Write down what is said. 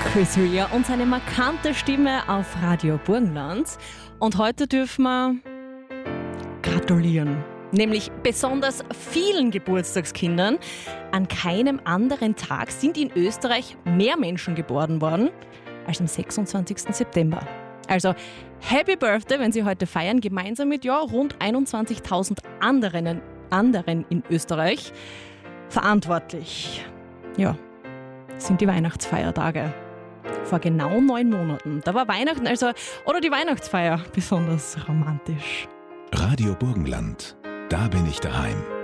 Chris Rea und seine markante Stimme auf Radio Burgenland. Und heute dürfen wir gratulieren. Nämlich besonders vielen Geburtstagskindern. An keinem anderen Tag sind in Österreich mehr Menschen geboren worden als am 26. September. Also Happy Birthday, wenn Sie heute feiern, gemeinsam mit rund 21.000 anderen in Österreich. Verantwortlich sind die Weihnachtsfeiertage. Vor genau 9 Monaten. Da war Weihnachten oder die Weihnachtsfeier besonders romantisch. Radio Burgenland, da bin ich daheim.